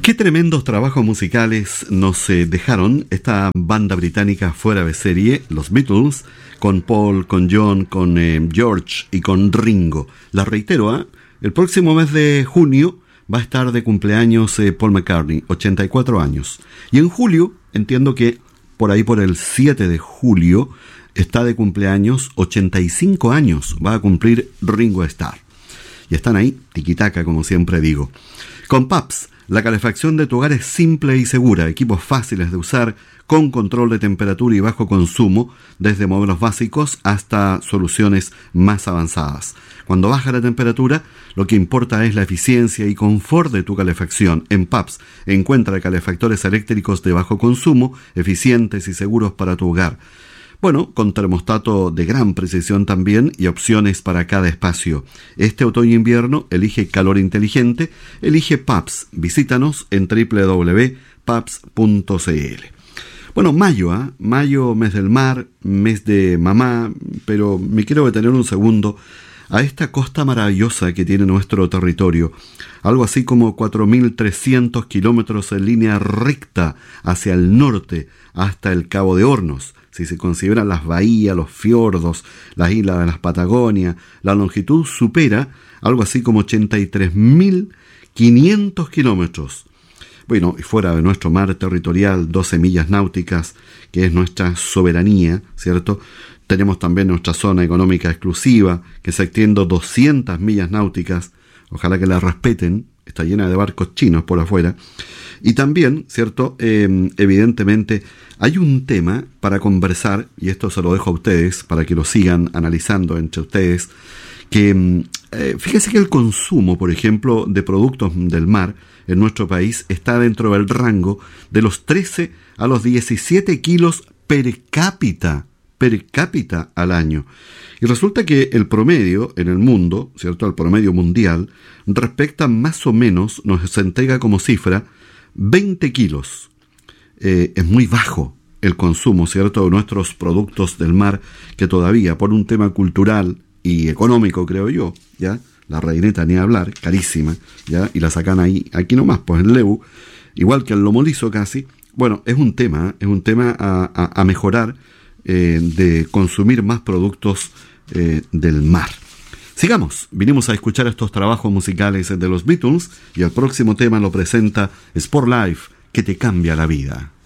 Qué tremendos trabajos musicales nos dejaron esta banda británica fuera de serie, los Beatles, con Paul, con John, con George y con Ringo. La reitero, el próximo mes de junio va a estar de cumpleaños Paul McCartney, 84 años. Y en julio, entiendo que por ahí por el 7 de julio, está de cumpleaños, 85 años va a cumplir Ringo Starr. Y están ahí, tiquitaca, como siempre digo. Con Pabst, la calefacción de tu hogar es simple y segura, equipos fáciles de usar, con control de temperatura y bajo consumo, desde modelos básicos hasta soluciones más avanzadas. Cuando baja la temperatura, lo que importa es la eficiencia y confort de tu calefacción. En Pabst encuentra calefactores eléctricos de bajo consumo, eficientes y seguros para tu hogar. Bueno, con termostato de gran precisión también y opciones para cada espacio. Este otoño-invierno elige calor inteligente, elige Pabst. Visítanos en www.pabst.cl. Bueno, mayo, mes del mar, mes de mamá, pero me quiero detener un segundo a esta costa maravillosa que tiene nuestro territorio. Algo así como 4.300 kilómetros en línea recta hacia el norte hasta el Cabo de Hornos. Si se consideran las bahías, los fiordos, las islas de las Patagonia, la longitud supera algo así como 83.500 kilómetros. Bueno, y fuera de nuestro mar territorial, 12 millas náuticas, que es nuestra soberanía, ¿cierto? Tenemos también nuestra zona económica exclusiva, que se extiende 200 millas náuticas. Ojalá que la respeten, está llena de barcos chinos por afuera. Y también, ¿cierto? Evidentemente, hay un tema para conversar, y esto se lo dejo a ustedes, para que lo sigan analizando entre ustedes, que fíjese que el consumo, por ejemplo, de productos del mar en nuestro país está dentro del rango de los 13 a los 17 kilos per cápita al año. Y resulta que el promedio en el mundo, ¿cierto? El promedio mundial, respecta más o menos, nos entrega como cifra 20 kilos. Es muy bajo el consumo, ¿cierto?, de nuestros productos del mar, que todavía, por un tema cultural y económico, creo yo, ¿ya? La reineta ni hablar, carísima, ¿ya? Y la sacan ahí, aquí nomás, pues en Lebu, igual que el lomo liso casi. Bueno, es un tema a mejorar, de consumir más productos del mar. Sigamos, vinimos a escuchar estos trabajos musicales de los Beatles y el próximo tema lo presenta Sport Life, que te cambia la vida.